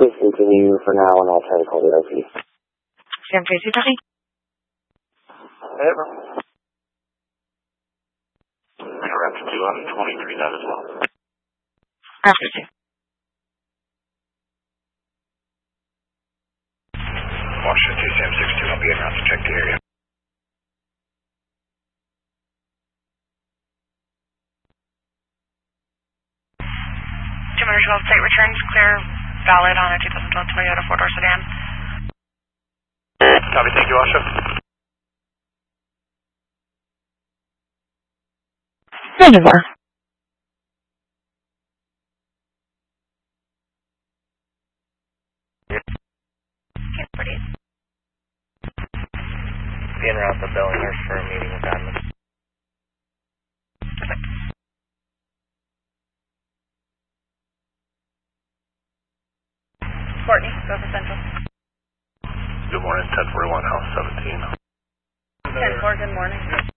Please continue for now, and I'll try to call the RP. Sam Tracy, Duffy? Ever. After 2 on 23, that as well. After 2. Washington 2, Sam 62, I'll be en route to check the area. Site returns clear, valid on a 2012 Toyota 4-door sedan. Copy, thank you, Asha. Reservoir. Be en route to Bellingers for a meeting with admin. Courtney, go for Central. Good morning, 1041 House 17. 10-4, good morning.